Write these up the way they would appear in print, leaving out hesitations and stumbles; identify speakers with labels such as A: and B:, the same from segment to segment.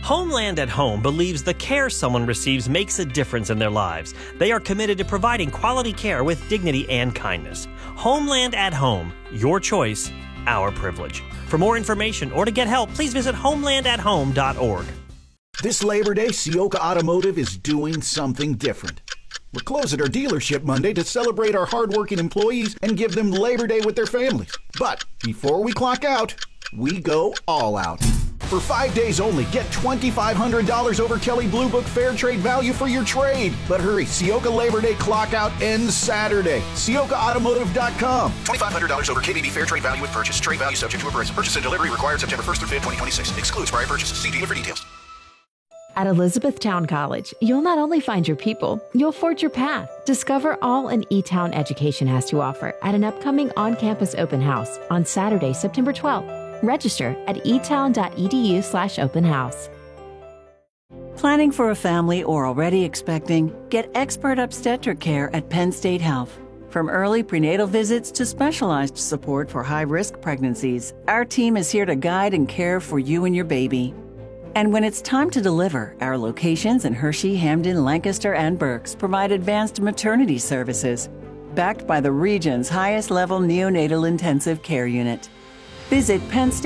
A: Homeland at Home believes the care someone receives makes a difference in their lives. They are committed to providing quality care with dignity and kindness. Homeland at Home. Your choice, our privilege. For more information or to get help, please visit homelandathome.org.
B: This Labor Day, Ciocca Automotive is doing something different. We're closed at our dealership Monday to celebrate our hardworking employees and give them Labor Day with their families. But before we clock out, we go all out. For 5 days only, get $2,500 over Kelley Blue Book Fair Trade value for your trade. But hurry, Ciocca Labor Day clock out ends Saturday. CioccaAutomotive.com.
C: $2,500 over KBB Fair Trade value with purchase. Trade value subject to appraisal. Purchase and delivery required September 1st through 5th, 2026. Excludes prior purchases. See dealer for details.
D: At Elizabethtown College, you'll not only find your people, you'll forge your path. Discover all an E-Town education has to offer at an upcoming on-campus open house on Saturday, September 12th. Register at etown.edu/open house.
E: Planning for a family or already expecting? Get expert obstetric care at Penn State Health. From early prenatal visits to specialized support for high-risk pregnancies, our team is here to guide and care for you and your baby. And when it's time to deliver, our locations in Hershey, Hamden, Lancaster, and Berks provide advanced maternity services, backed by the region's highest-level neonatal intensive care unit. Visit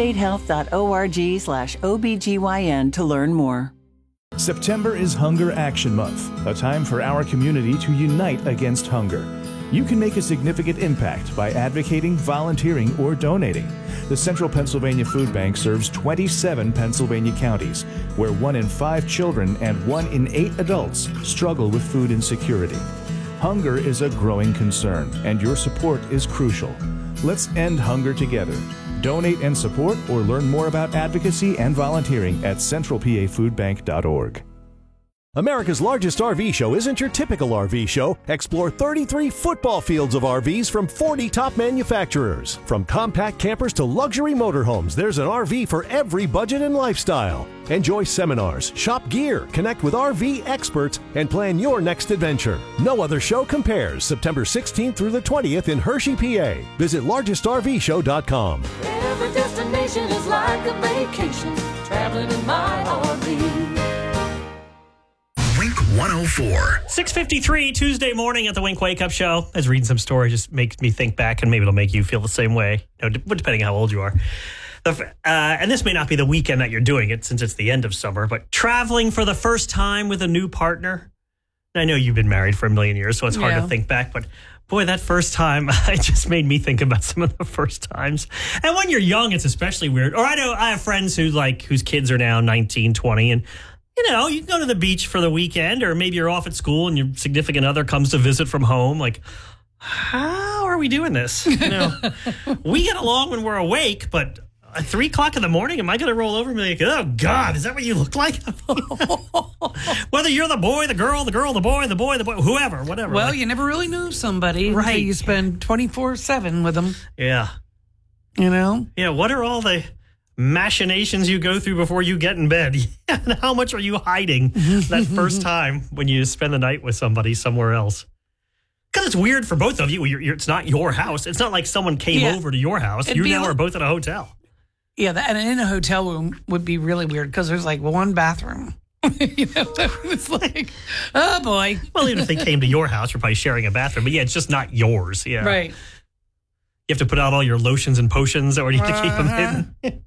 E: pennstatehealth.org/OBGYN to learn more.
F: September is Hunger Action Month, a time for our community to unite against hunger. You can make a significant impact by advocating, volunteering, or donating. The Central Pennsylvania Food Bank serves 27 Pennsylvania counties, where 1 in 5 children and 1 in 8 adults struggle with food insecurity. Hunger is a growing concern, and your support is crucial. Let's end hunger together. Donate and support or learn more about advocacy and volunteering at centralpafoodbank.org.
G: America's largest RV show isn't your typical RV show. Explore 33 football fields of RVs from 40 top manufacturers. From compact campers to luxury motorhomes, there's an RV for every budget and lifestyle. Enjoy seminars, shop gear, connect with RV experts, and plan your next adventure. No other show compares. September 16th through the 20th in Hershey, PA. Visit largestrvshow.com.
H: Every destination is like a vacation. Traveling in my RV.
C: 104.
A: 6:53 Tuesday morning at the Wink Wake Up Show. I was reading some story, just makes me think back, and maybe it'll make you feel the same way, depending on how old you are. And this may not be the weekend that you're doing it since it's the end of summer, but traveling for the first time with a new partner. And I know you've been married for a million years, so it's hard to think back, but boy, that first time, it just made me think about some of the first times. And when you're young, it's especially weird. Or I have friends whose kids are now 19, 20, and you can go to the beach for the weekend, or maybe you're off at school and your significant other comes to visit from home. Like, how are we doing this? We get along when we're awake, but at 3 o'clock in the morning, am I going to roll over and be like, oh, God, is that what you look like? Whether you're the boy, the girl, the boy, whoever, whatever.
I: Well, you never really knew somebody until you spend 24/7 with them.
A: Yeah. Yeah, what are all the machinations you go through before you get in bed? And how much are you hiding that first time when you spend the night with somebody somewhere else? Because it's weird for both of you. It's not your house. It's not like someone came over to your house. You now are both in a hotel.
I: Yeah, and in a hotel room would be really weird because there's like one bathroom. It's like, oh boy.
A: Well, even if they came to your house, you're probably sharing a bathroom. But yeah, it's just not yours. Yeah.
I: Right.
A: You have to put out all your lotions and potions, or you have to keep them hidden.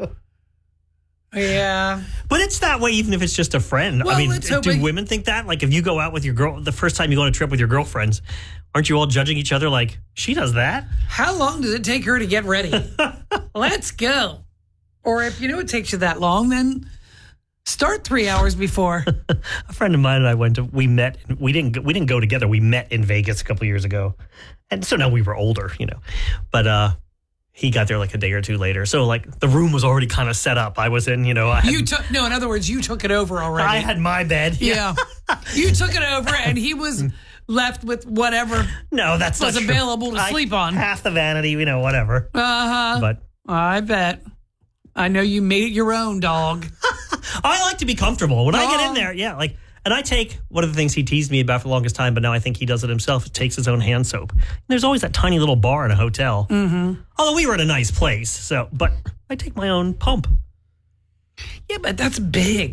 I: Yeah.
A: But it's that way even if it's just a friend.
I: Well,
A: I mean, do women think that? Like, if you go out with your girl, the first time you go on a trip with your girlfriends, aren't you all judging each other like, she does that?
I: How long does it take her to get ready? Let's go. Or if it takes you that long, then start 3 hours before.
A: A friend of mine and I we didn't go together. We met in Vegas a couple years ago. And so now we were older, but he got there like a day or two later. So like the room was already kind of set up. I was in, in
I: other words, you took it over already.
A: I had my bed.
I: Yeah. You took it over and he was left with whatever was available to sleep on.
A: Half the vanity, whatever.
I: Uh-huh.
A: But
I: I bet. I know you made it your own, dog.
A: I like to be comfortable. When I get in there, and I take one of the things he teased me about for the longest time, but now I think he does it himself. He takes his own hand soap. And there's always that tiny little bar in a hotel.
I: Mm-hmm.
A: Although we were in a nice place, but I take my own pump.
I: Yeah, but that's big.